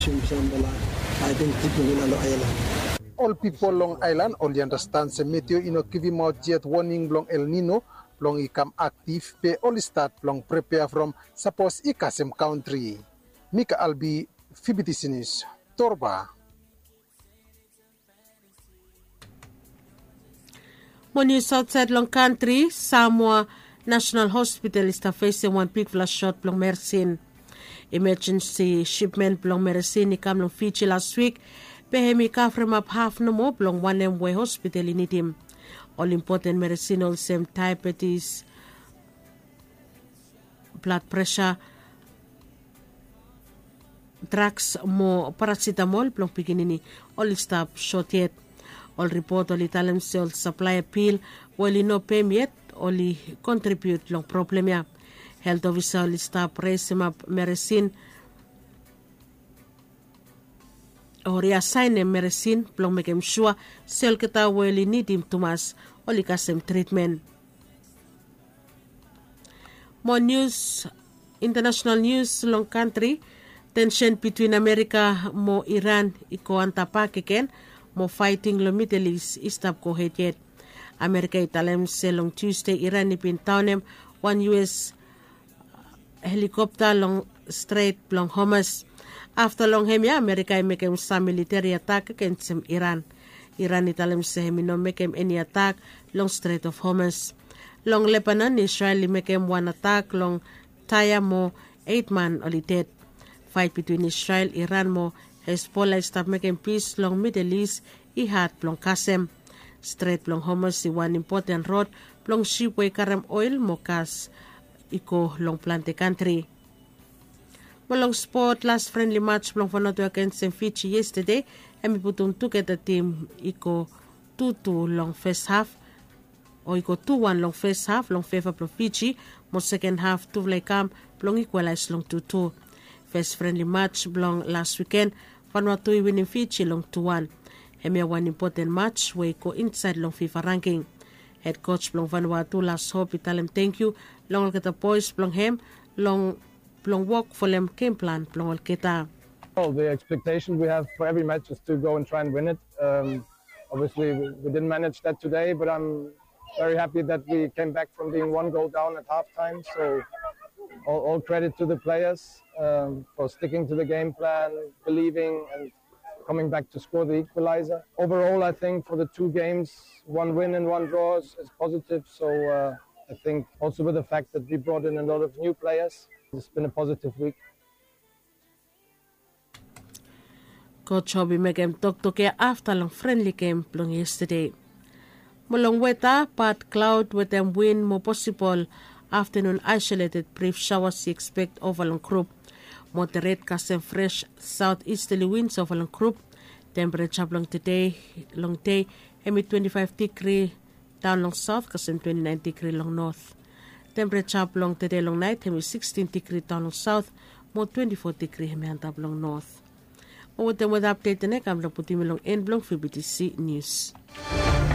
All people Long Island only understand the meteo ino kivi mau jet warning long El Nino long ikam active pe only start long prepare from suppose ikasem country. Mika Albi FBTC News Torba. Mo news outside long country, Samoa National Hospital is facing one big flash shot long medicine. Emergency shipment long medicine ikam long Fiji last week. Pehemi kafrem up half no more long one way hospital in him. All important medicine all same diabetes, blood pressure, drugs mo paracetamol long beginning all stop short yet. All report all Italian sales supply appeal well no pay yet only contribute long problem ya. Health officer all stop raise up medicine or reassign him medicine plong make him sure sel kita well need him to mas only kasem treatment. More news, international news long country, tension between America mo Iran iko antapak again mo fighting lo Middle East istap ko yet. America italem selong Tuesday Iran ipin townem one US helicopter long Strait long Hormuz. After long hemia America make some military attack against Iran. Iran italem se no make any attack long Strait of Hormuz. Long Lebanon Israel make one attack long Taya mo 8 man only dead. Fight between Israel Iran mo Hezbollah stop making peace long Middle East ihat long Kasem. Strait long Hormuz is one important road long shipway karam oil mokas iko long plante country. Long sport last friendly match long Vanuatu against Fiji yesterday and we put together team iko 2-2 long first half or iko 2-1 long first half long favor of Fiji mo second half to come long equalize long 2-2. First friendly match long last weekend Vanuatu winning Fiji long 2-1. Hemia one important match where go inside long FIFA ranking. Head coach long Vanuatu last hope italem thank you long get the boys long him long work for them game plan long kita. Well, the expectation we have for every match is to go and try and win it. Obviously we didn't manage that today, but I'm very happy that we came back from being 1 goal down at halftime. So all credit to the players for sticking to the game plan, believing and coming back to score the equalizer. Overall, I think for the 2 games, 1 win and 1 draw is positive. So I think also with the fact that we brought in a lot of new players, it's been a positive week. Coach Hobby Megam talk after long friendly game long yesterday. Mulong weather, part cloud with them wind more possible. Afternoon isolated brief showers expect over long group. Moderate cast and fresh southeasterly winds over long group. Temperature long today, long day, hemi 25 degree down long south, cast 29 degree long north. Temperature long today long night, hemi 16 degree down long south, more 24 degree hemi antap long north. With the weather update, the next I'm long putting long end long FBTC News.